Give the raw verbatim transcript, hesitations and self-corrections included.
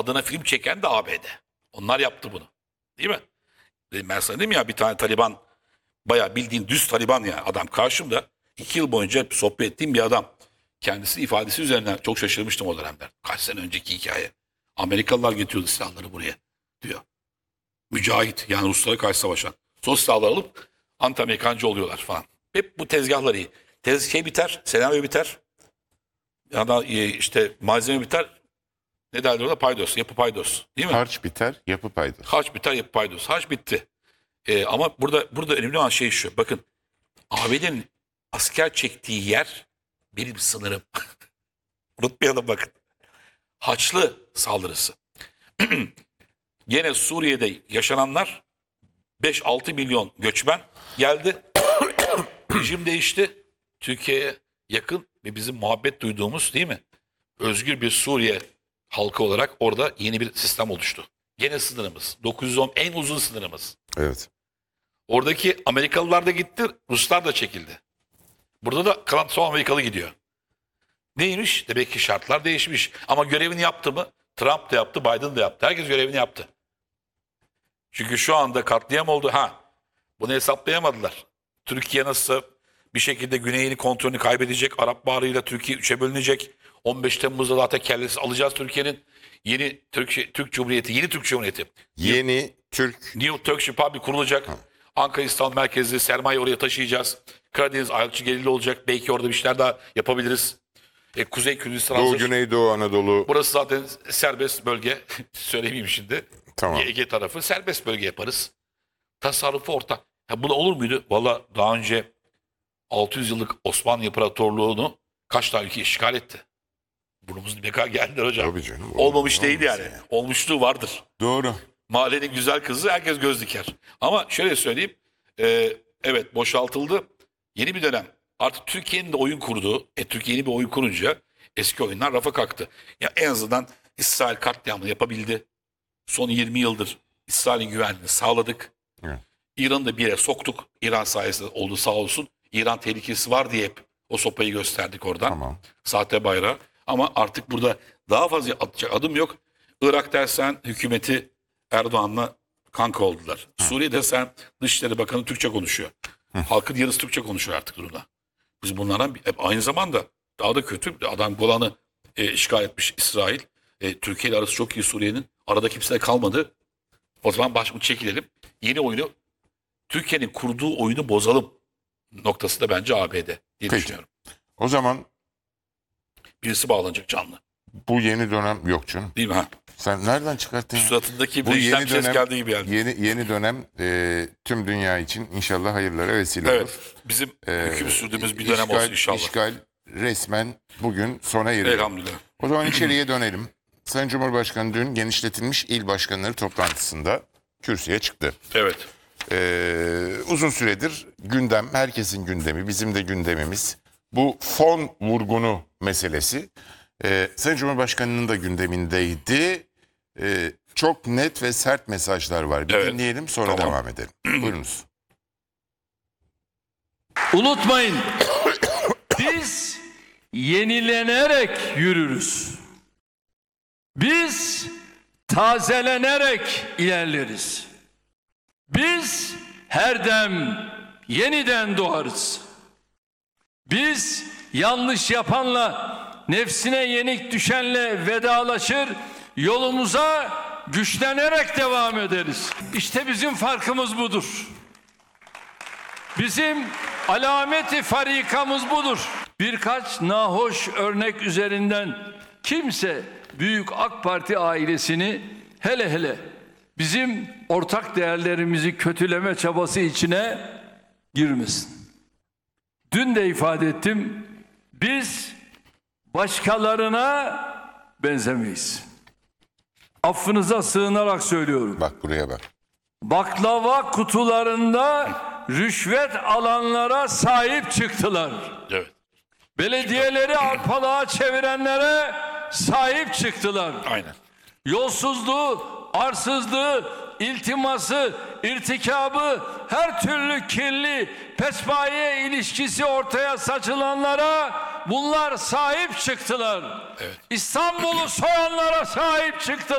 adına film çeken de A B D. Onlar yaptı bunu. Değil mi? Ben sana dedim ya, bir tane Taliban, bayağı bildiğin düz Taliban ya adam karşımda. iki yıl boyunca sohbet ettiğim bir adam. Kendisi ifadesi üzerinden çok şaşırmıştım o dönemler. Kaç sene önceki hikaye. Amerikalılar getiriyordu silahları buraya diyor. Mücahit, yani Ruslara karşı savaşan. Son silahları alıp anti-Amerikancı oluyorlar falan. Hep bu tezgahlar iyi. Tez şey biter, senaryo biter. Ya da işte malzeme biter. Ne derler orada? Paydos, yapı paydos. Değil mi? Harç biter, yapı paydos. Harç biter, yapı paydos. Harç bitti. Ee, ama burada burada önemli olan şey şu. Bakın, A B D'nin asker çektiği yer benim sınırım. Unutmayalım bakın. Haçlı saldırısı. Gene Suriye'de yaşananlar, beş altı milyon göçmen geldi. Rejim değişti. Türkiye'ye yakın ve bizim muhabbet duyduğumuz, değil mi, özgür bir Suriye halkı olarak orada yeni bir sistem oluştu. Gene sınırımız. dokuz yüz on en uzun sınırımız. Evet. Oradaki Amerikalılar da gitti, Ruslar da çekildi. Burada da kalan son Amerikalı gidiyor. Neymiş? Demek ki şartlar değişmiş. Ama görevini yaptı mı? Trump da yaptı, Biden da yaptı. Herkes görevini yaptı. Çünkü şu anda katliam oldu. Ha, bunu hesaplayamadılar. Türkiye nasıl bir şekilde güneyini, kontrolünü kaybedecek? Arap Baharı'yla Türkiye üçe bölünecek. on beş Temmuz'da zaten kellesi alacağız Türkiye'nin. Yeni Türk, Türk Cumhuriyeti, yeni Türk Cumhuriyeti. Yeni Türk... New Turkish Republic kurulacak. Ha. Ankara İstanbul merkezli sermaye oraya taşıyacağız. Karadeniz ayakçı gelirli olacak. Belki orada bir şeyler daha yapabiliriz. E, Kuzey Kürdistan Doğu, hazır. Güneydoğu Anadolu. Burası zaten serbest bölge. Söylemeyeyim şimdi. Tamam. Ege tarafı serbest bölge yaparız. Tasarrufu ortak. Ha, bu da olur muydu? Valla daha önce altı yüz yıllık Osmanlı İmparatorluğu'nu kaç tane ülke işgal etti. Burnumuzun ne kadar geldiler hocam. Tabii canım. Olmamış olmaz değil yani. yani. Olmuşluğu vardır. Doğru. Mahallenin güzel kızı herkes göz diker. Ama şöyle söyleyeyim. E, evet, boşaltıldı. Yeni bir dönem. Artık Türkiye'nin de oyun kurduğu, e, Türkiye yeni bir oyun kurunca eski oyunlar rafa kalktı. Ya en azından İsrail katliamını yapabildi. Son yirmi yıldır İsrail'in güvenliğini sağladık. Evet. İran'ı da bir yere soktuk. İran sayesinde oldu, sağ olsun. İran tehlikesi var diye hep o sopayı gösterdik oradan. Tamam. Sahte bayrağı. Ama artık burada daha fazla atacak adım yok. Irak dersen hükümeti Erdoğan'la kanka oldular. Hı. Suriye'de sen Dışişleri Bakanı Türkçe konuşuyor. Hı. Halkın yarısı Türkçe konuşuyor artık durumda. Biz bunlardan hep aynı zamanda daha da kötü. Adam Golan'ı e, işgal etmiş İsrail. E, Türkiye ile arası çok iyi Suriye'nin. Arada kimse de kalmadı. O zaman baş çekilelim. Yeni oyunu, Türkiye'nin kurduğu oyunu bozalım noktası da bence A B D diye Peki. düşünüyorum. O zaman Birisi bağlanacak canlı. bu yeni dönem yok canım. Değil mi? Ha? Sen nereden çıkarttın ya? Suratındaki Bu bir yeni işlem ses dönem, geldiği gibi geldi. yeni, yeni dönem e, tüm dünya için inşallah hayırlara vesile Evet. olur. Bizim Ee, hüküm sürdüğümüz bir dönem işgal, olsun inşallah. İşgal resmen bugün sona eriyor. Elhamdülillah. O zaman içeriye dönelim. Sayın Cumhurbaşkanı dün genişletilmiş il başkanları toplantısında kürsüye çıktı. Evet. Ee, uzun süredir gündem, herkesin gündemi, bizim de gündemimiz bu fon vurgunu meselesi. Ee, Sayın Cumhurbaşkanı'nın da gündemindeydi. Ee, çok net ve sert mesajlar var. Bir Evet. dinleyelim, sonra Tamam. devam edelim. Buyurunuz. Unutmayın, biz yenilenerek yürürüz. Biz tazelenerek ilerleriz. Biz her dem yeniden doğarız. Biz yanlış yapanla, nefsine yenik düşenle vedalaşır, yolumuza güçlenerek devam ederiz. İşte bizim farkımız budur. Bizim alameti farikamız budur. Birkaç nahoş örnek üzerinden kimse Büyük AK Parti ailesini, hele hele bizim ortak değerlerimizi kötüleme çabası içine girmesin. Dün de ifade ettim, biz başkalarına benzemeyiz. Affınıza sığınarak söylüyorum. Bak buraya bak. Baklava kutularında rüşvet alanlara sahip çıktılar. Evet. Belediyeleri arpalığa çevirenlere sahip çıktılar. Aynen. Yolsuzluğu, arsızlığı, iltiması, irtikabı, her türlü kirli, pespaye ilişkisi ortaya saçılanlara bunlar sahip çıktılar. Evet. İstanbul'u soyanlara sahip çıktılar.